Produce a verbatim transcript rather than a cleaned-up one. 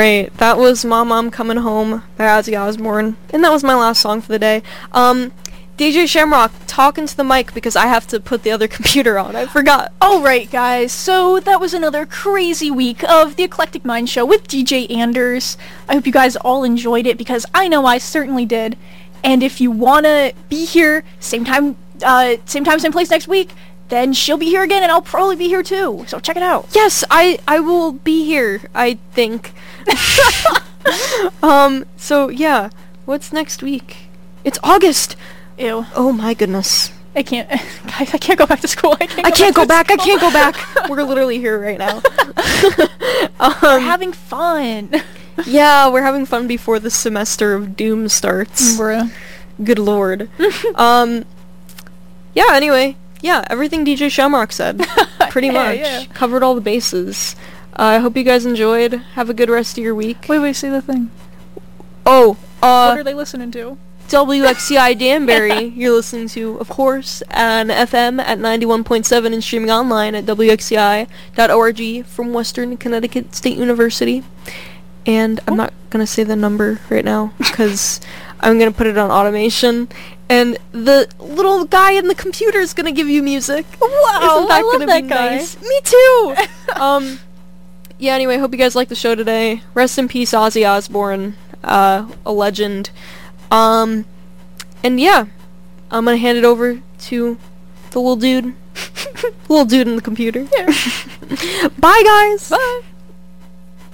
Alright, that was Mom Mom Coming Home by Ozzy Osbourne. And that was my last song for the day. Um, D J Shamrock, talk into the mic because I have to put the other computer on. I forgot. Alright, guys, so that was another crazy week of the Eclectic Mind Show with D J Anders. I hope you guys all enjoyed it because I know I certainly did. And if you wanna be here, same time, uh, same time, same place next week, then she'll be here again and I'll probably be here too. So check it out. Yes, I, I will be here, I think. um, so yeah, what's next week? It's August! Ew. Oh my goodness. I can't, guys, I can't go back to school. I can't go I can't back go back, I school. can't go back! We're literally here right now. um, We're having fun. yeah, we're having fun before the semester of doom starts. Bruh. Good lord. um, yeah, anyway. Yeah, everything D J Shamrock said. Pretty Yeah, much. yeah. Covered all the bases. Uh, I hope you guys enjoyed. Have a good rest of your week. Wait, wait, say the thing. Oh, What uh, are they listening to? W X C I Danbury. You're listening to, of course, on F M at ninety-one point seven and streaming online at W X C I dot org from Western Connecticut State University. And I'm not going to say the number right now because I'm going to put it on automation. And the little guy in the computer is going to give you music. Wow, Isn't that I love gonna that be guy. nice? Me too! um, yeah, anyway, hope you guys liked the show today. Rest in peace, Ozzy Osbourne. Uh, a legend. Um, and yeah, I'm going to hand it over to the little dude. the little dude in the computer. Yeah. Bye, guys! Bye!